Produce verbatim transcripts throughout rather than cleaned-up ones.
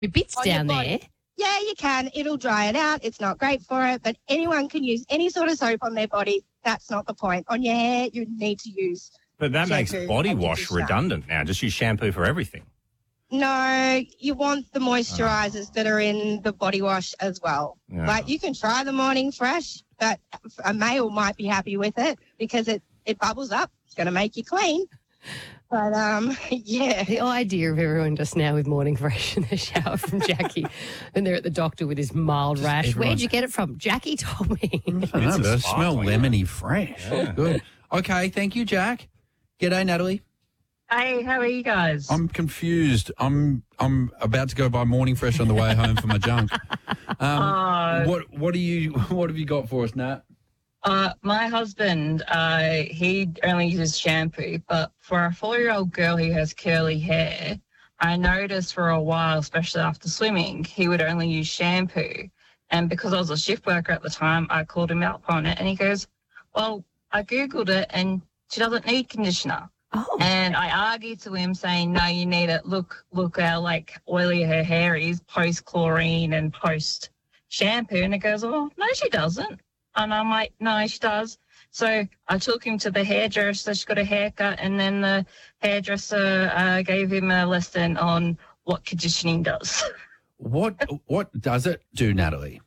Your bits on your down body. there. Yeah, you can. It'll dry it out. It's not great for it, but anyone can use any sort of soap on their body. That's not the point. On your hair, you need to use But that makes shampoo body and wash conditioner. redundant now. Just use shampoo for everything. No, you want the moisturisers that are in the body wash as well. Yeah. Like, you can try the Morning Fresh, but a male might be happy with it because it, it bubbles up. It's going to make you clean. But, um, yeah. The idea of everyone just now with Morning Fresh in the shower from Jackie and they're at the doctor with his mild rash. everyone- Where'd you get it from? Jackie told me. I don't know, It's but a I smell sparkling. lemony fresh. Oh, good. Okay, thank you, Jack. G'day, Natalie. Hey, how are you guys? I'm confused. I'm I'm about to go buy Morning Fresh on the way home for my junk. Um, Uh, what what do you what have you got for us, Nat? uh, my husband, uh, he only uses shampoo, but for a four-year-old girl who has curly hair, I noticed for a while, especially after swimming, he would only use shampoo. And because I was a shift worker at the time, I called him out on it, and he goes, well, I Googled it, and she doesn't need conditioner. Oh. And I argued to him saying, no, you need it. Look, look how like oily her hair is post chlorine and post shampoo. And he goes, oh, no, she doesn't. And I'm like, no, she does. So I took him to the hairdresser. She got a haircut. And then the hairdresser uh, gave him a lesson on what conditioning does. What what does it do, Natalie?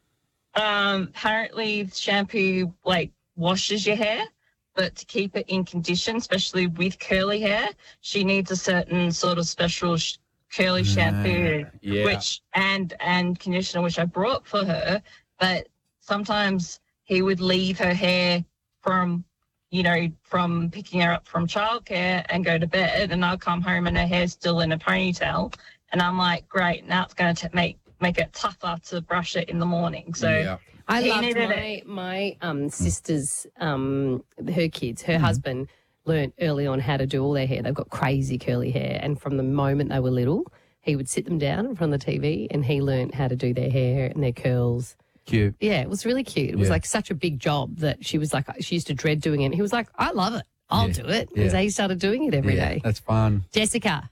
Um, apparently shampoo like washes your hair. But to keep it in condition, especially with curly hair, she needs a certain sort of special sh- curly shampoo, yeah. which and and conditioner, which I brought for her. But sometimes he would leave her hair from, you know, from picking her up from childcare and go to bed, and I'll come home and her hair's still in a ponytail, and I'm like, great, now it's going to make make it tougher to brush it in the morning. So. Yeah. I He loved needed my, my um, sister's, um, her kids, her Mm-hmm. husband learnt early on how to do all their hair. They've got crazy curly hair. And from the moment they were little, he would sit them down in front of the T V and he learnt how to do their hair and their curls. Cute. Yeah, it was really cute. It was Yeah. like such a big job that she was like, she used to dread doing it. And he was like, I love it. I'll Yeah. do it. Yeah. And so he started doing it every Yeah, day. that's fun. Jessica,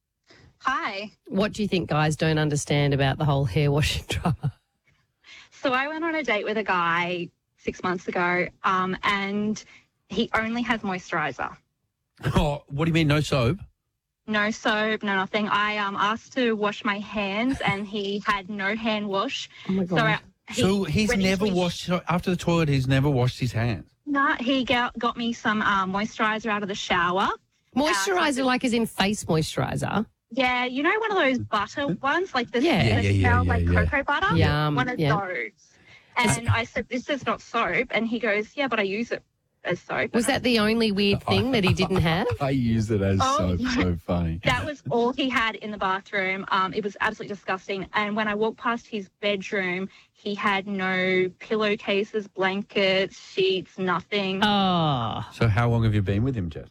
Hi. what do you think guys don't understand about the whole hair washing drama? So I went on a date with a guy six months ago, um, and he only has moisturizer. Oh, what do you mean, no soap? No soap, no nothing. I um, asked to wash my hands, and he had no hand wash. Oh, my God. So, I, he, So he's when he never was- washed, so after the toilet, he's never washed his hands. No, he got, got me some um, moisturizer out of the shower. Moisturiser, like as in face moisturiser. Yeah, you know one of those butter ones, like the Yeah. that Yeah, yeah, yeah, smell yeah, like yeah. cocoa butter? Yum, One of yeah. those. And I said, this is not soap. And he goes, yeah, but I use it as soap. Was that the only weird thing that he didn't have? I use it as Oh, soap. no. So funny. That was all he had in the bathroom. Um, it was absolutely disgusting. And when I walked past his bedroom, he had no pillowcases, blankets, sheets, nothing. Oh. So how long have you been with him, Jess?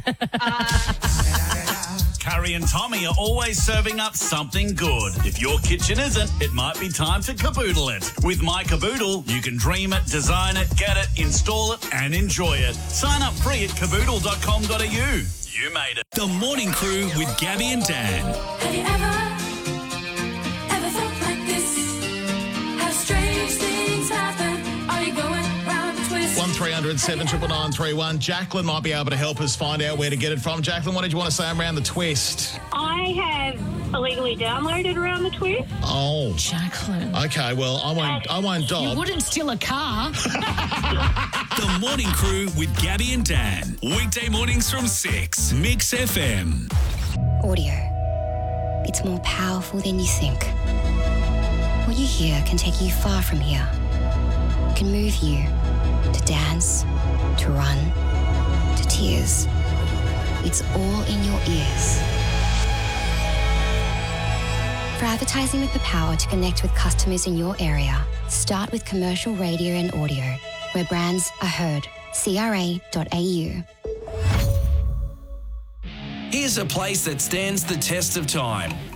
Carrie and Tommy are always serving up something good. If your kitchen isn't, it might be time to caboodle it. With My Caboodle, you can dream it, design it, get it, install it, and enjoy it. Sign up free at caboodle dot com dot a u. You made it. The Morning Crew with Gabby and Dan. Have you ever, ever felt like this? Have strange things happen? Are you going round a twist? one three hundred seven nine nine three one. Jacqueline might be able to help us find out where to get it from. Jacqueline, what did you want to say around the twist? I have illegally downloaded Around the Twist. Oh, Jacqueline. okay. Well, I won't. I won't You dob. wouldn't steal a car. The Morning Crew with Gabby and Dan. Weekday mornings from six. Mix F M. Audio. It's more powerful than you think. What you hear can take you far from here. It can move you to dance, to run, to tears. It's all in your ears. For advertising with the power to connect with customers in your area, start with commercial radio and audio, where brands are heard. C R A dot A U. Here's a place that stands the test of time.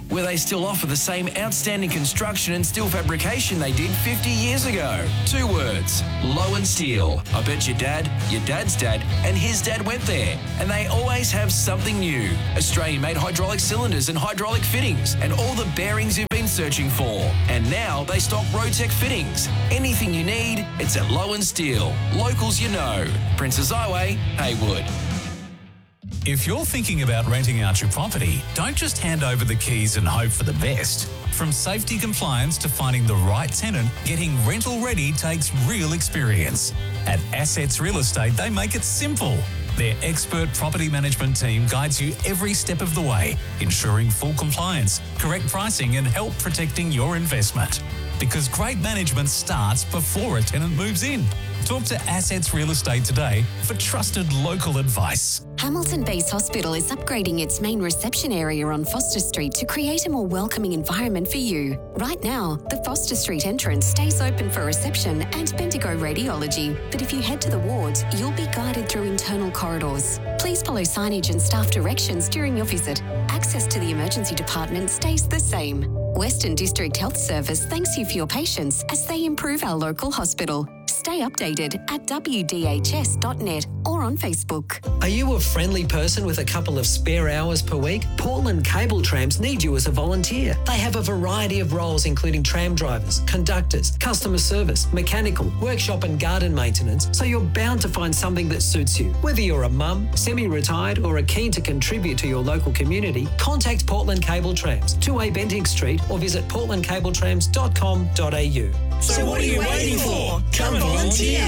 where they still offer the same outstanding construction and steel fabrication they did fifty years ago. Two words, Lowen Steel. I bet your dad, your dad's dad, and his dad went there, and they always have something new. Australian-made hydraulic cylinders and hydraulic fittings, and all the bearings you've been searching for. And now they stock Rotec fittings. Anything you need, it's at Lowen Steel. Locals you know. Princess Highway, Haywood. If you're thinking about renting out your property, don't just hand over the keys and hope for the best. From safety compliance to finding the right tenant, getting rental ready takes real experience. At Assets Real Estate, they make it simple. Their expert property management team guides you every step of the way, ensuring full compliance, correct pricing, and help protecting your investment. Because great management starts before a tenant moves in. Talk to Assets Real Estate today for trusted local advice. Hamilton Base Hospital is upgrading its main reception area on Foster Street to create a more welcoming environment for you. Right now, the Foster Street entrance stays open for reception and Bendigo radiology, but if you head to the wards, you'll be guided through internal corridors. Please follow signage and staff directions during your visit. Access to the emergency department stays the same. Western District Health Service thanks you for your patience as they improve our local hospital. Stay updated at w d h s dot net or on Facebook. Are you a friendly person with a couple of spare hours per week? Portland Cable Trams need you as a volunteer. They have a variety of roles including tram drivers, conductors, customer service, mechanical, workshop and garden maintenance, so you're bound to find something that suits you. Whether you're a mum, semi-retired or are keen to contribute to your local community, contact Portland Cable Trams, two A Bentinck Street, or visit portland cable trams dot com dot a u. So what are you waiting for? Come volunteer!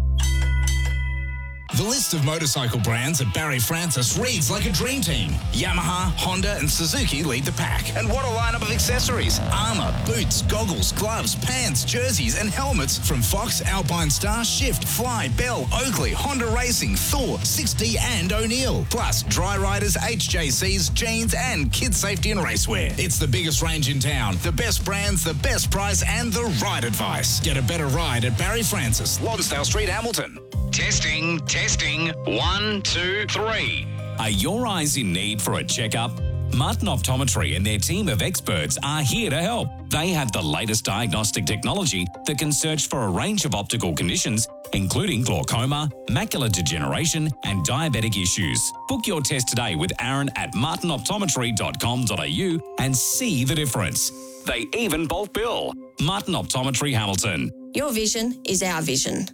The list of motorcycle brands at Barry Francis reads like a dream team. Yamaha, Honda and Suzuki lead the pack. And what a lineup of accessories. Armour, boots, goggles, gloves, pants, jerseys and helmets from Fox, Alpine Star, Shift, Fly, Bell, Oakley, Honda Racing, Thor, six D and O'Neill. Plus Dry Riders, H J Cs, jeans and kid safety and racewear. It's the biggest range in town. The best brands, the best price and the right advice. Get a better ride at Barry Francis, Lonsdale Street, Hamilton. Testing, testing, one, two, three. Are your eyes in need for a checkup? Martin Optometry and their team of experts are here to help. They have the latest diagnostic technology that can search for a range of optical conditions, including glaucoma, macular degeneration, and diabetic issues. Book your test today with Aaron at martin optometry dot com dot a u and see the difference. They even bulk bill. Martin Optometry Hamilton. Your vision is our vision.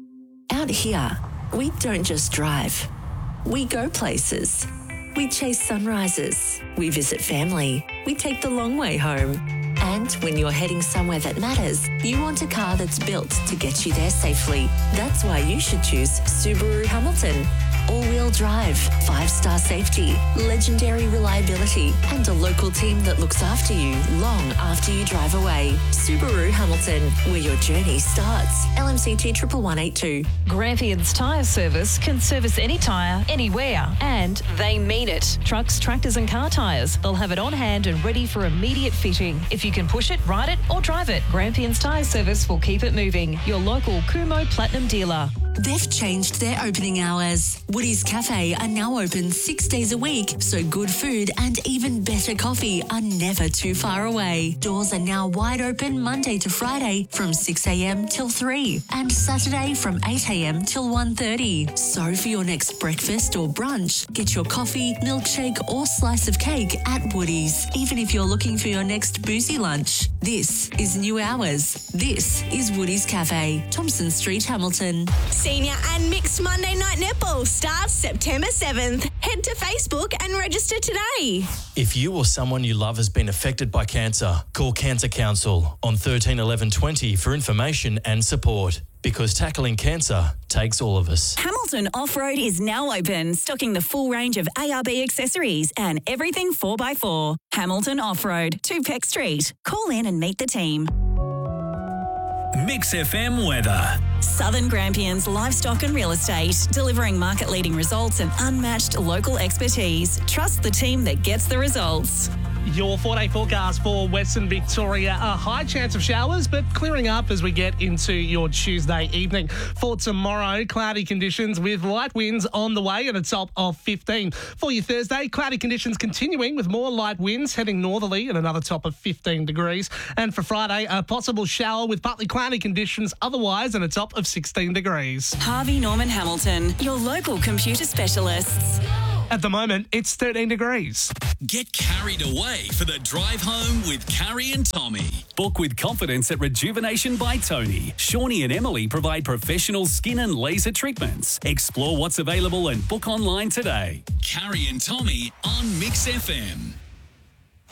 Out here, we don't just drive. We go places. We chase sunrises. We visit family. We take the long way home. And when you're heading somewhere that matters, you want a car that's built to get you there safely. That's why you should choose Subaru Hamilton. All-wheel drive, five-star safety, legendary reliability, and a local team that looks after you long after you drive away. Subaru Hamilton, where your journey starts. L M C T one one one eight two. Grampians Tyre Service can service any tyre, anywhere, and they mean it. Trucks, tractors and car tyres. They'll have it on hand and ready for immediate fitting. If you can push it, ride it or drive it, Grampians Tyre Service will keep it moving. Your local Kumo Platinum dealer. They've changed their opening hours. Woody's Cafe are now open six days a week, so good food and even better coffee are never too far away. Doors are now wide open Monday to Friday from six a m till three and Saturday from eight a m till one thirty. So for your next breakfast or brunch, get your coffee, milkshake or slice of cake at Woody's. Even if you're looking for your next boozy lunch, this is new hours. This is Woody's Cafe, Thompson Street, Hamilton. Senior and Mixed Monday Night Netball starts September seventh. Head to Facebook and register today. If you or someone you love has been affected by cancer, call Cancer Council on thirteen eleven twenty for information and support. Because tackling cancer takes all of us. Hamilton Off-Road is now open, stocking the full range of A R B accessories and everything four by four. Hamilton Off-Road, two Peck Street. Call in and meet the team. Mix F M weather. Southern Grampians Livestock and Real Estate, delivering market-leading results and unmatched local expertise. Trust the team that gets the results. Your four-day forecast for Western Victoria. A high chance of showers, but clearing up as we get into your Tuesday evening. For tomorrow, cloudy conditions with light winds on the way at a top of fifteen. For your Thursday, cloudy conditions continuing with more light winds heading northerly at another top of fifteen degrees. And for Friday, a possible shower with partly cloudy conditions otherwise at a top of sixteen degrees. Harvey Norman Hamilton, your local computer specialists. At the moment, it's thirteen degrees. Get carried away for the drive home with Carrie and Tommy. Book with confidence at Rejuvenation by Tony. Shawnee and Emily provide professional skin and laser treatments. Explore what's available and book online today. Carrie and Tommy on Mix F M.